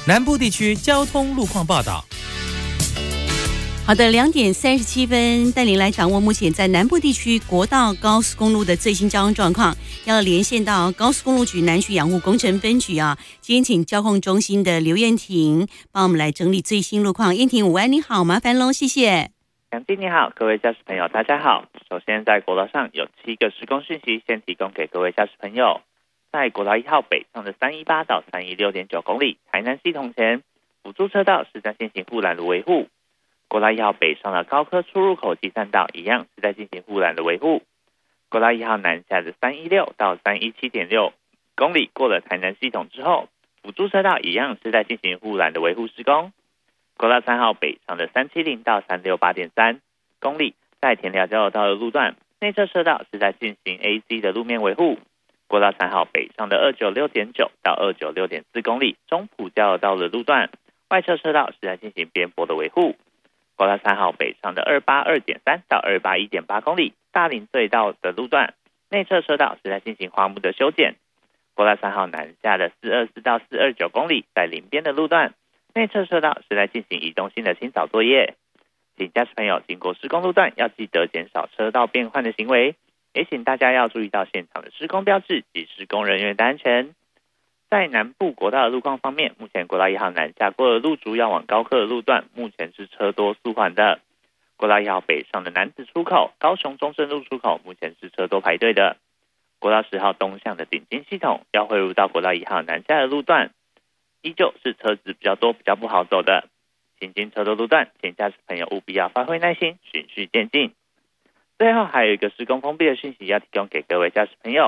南部地区交通路况报道。 好的，2:37，带您来掌握目前在南部地区国道、高速公路的最新交通状况。要连线到高速公路局南区养护工程分局啊，今天请交控中心的刘燕婷帮我们来整理最新路况。燕婷午安，你好，麻烦喽，谢谢。 杨静你好，各位驾驶朋友大家好。首先在国道上有7个施工讯息，先提供给各位驾驶朋友。在国道1号北上的318到316.9公里，台南系统前辅助车道是在进行护栏的维护。国道1号北上的高科出入口第3道一样是在进行护栏的维护。国道1号南下的316到317.6公里，过了台南系统之后，辅助车道一样是在进行护栏的维护施工。国道3号北上的370到368.3公里，在田寮交流道的路段，内侧车道是在进行 AC 的路面维护。国道3号北上的296.9到296.4公里，中埔交流道的路段，外侧车道是在进行边坡的维护。国道3号北上的282.3到281.8公里，大林隧道的路段，内侧车道是在进行花木的修剪。国道3号南下的424到429公里，在林边的路段，内侧车道是在进行移动性的清扫作业。请驾驶朋友经过施工路段要记得减少车道变换的行为，也请大家要注意到现场的施工标志及施工人员的安全。在南部国道的路况方面，目前国道1号南下过了路竹要往高科的路段，目前是车多速缓的。国道1号北上的南子出口、高雄中正路出口，目前是车多排队的。国道10号东向的顶尖系统要汇入到国道1号南下的路段，依旧是车子比较多，比较不好走的。行经车多路段，请驾驶朋友务必要发挥耐心，循序渐进。最后还有一个施工封闭的讯息要提供给各位驾驶朋友。